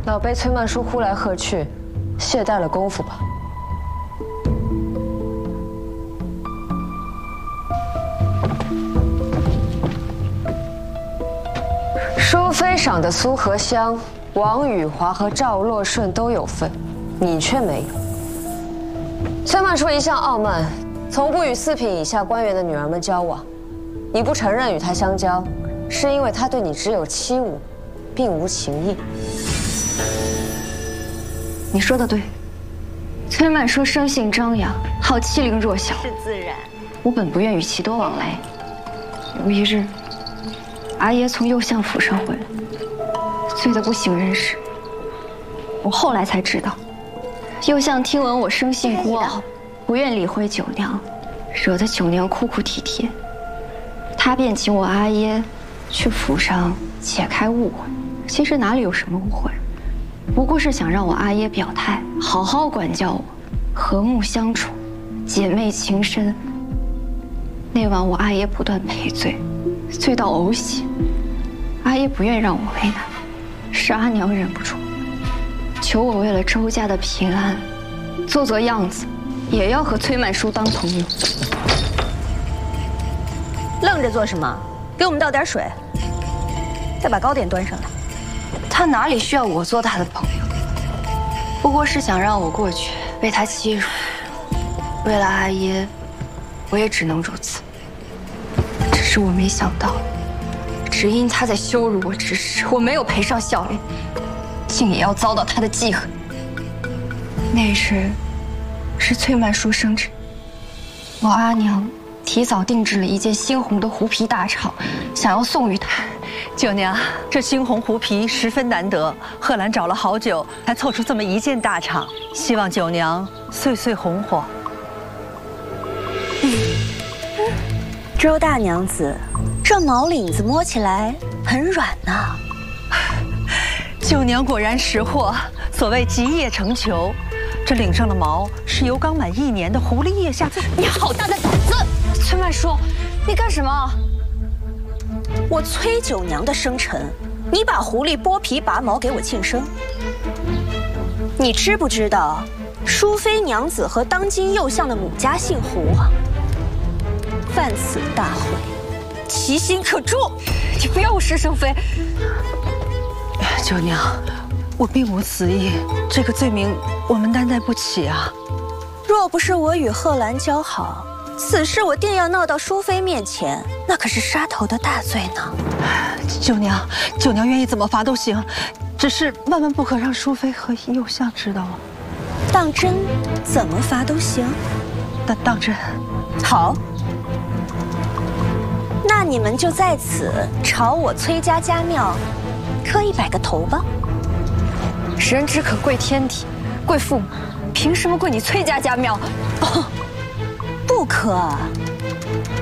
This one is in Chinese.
老被崔曼书呼来喝去，懈怠了功夫吧？淑妃赏的苏和香、王宇华和赵洛顺都有份，你却没有。崔曼书一向傲慢，从不与4品以下官员的女儿们交往。你不承认与她相交，是因为她对你只有欺侮，并无情意。 你说的对，崔曼说生性张扬，好欺凌弱小， 是自然。 我本不愿与其多往来。有一日，阿爷从右相府上回来，醉得不省人事。我后来才知道，右相听闻我生性孤傲，不愿理会九娘，惹得九娘哭哭啼啼。他便请我阿爷去府上解开误会。其实哪里有什么误会，不过是想让我阿爷表态，好好管教我，和睦相处，姐妹情深。那晚我阿爷不断赔罪，醉到呕血。阿爷不愿让我为难，是阿娘忍不住，求我为了周家的平安，做样子，也要和崔曼书当朋友。 愣着做什么？给我们倒点水，再把糕点端上来。 他哪里需要我做他的朋友？不过是想让我过去被他欺辱。为了阿爷，我也只能如此。只是我没想到，只因他在羞辱我之时，我没有赔上笑脸，竟也要遭到他的记恨。那时是崔曼书生日，我阿娘提早定制了一件猩红的狐皮大氅，想要送与他。 九娘，这猩红狐皮十分难得，贺兰找了好久才凑出这么一件大氅，希望九娘岁岁红火。 周大娘子，这毛领子摸起来很软呐。 九娘果然识货，所谓吉叶成裘，这领上的毛是由刚满1年的狐狸腋下自…… 你好大的胆子！崔曼书，你干什么？ 我崔九娘的生辰，你把狐狸剥皮拔毛给我庆生。你知不知道，淑妃娘子和当今右相的母家姓胡啊？犯此大讳，其心可诛！ 你不要无事生非。 九娘，我并无此意，这个罪名我们担待不起啊。 若不是我与贺兰交好，此事我定要闹到淑妃面前，那可是杀头的大罪呢。 九娘愿意怎么罚都行，只是万万不可让淑妃和右相知道啊。 当真怎么罚都行？ 当真。 好，那你们就在此朝我崔家家庙磕100个头吧。 人只可跪天地，跪父母，凭什么跪你崔家家庙？ 不可啊！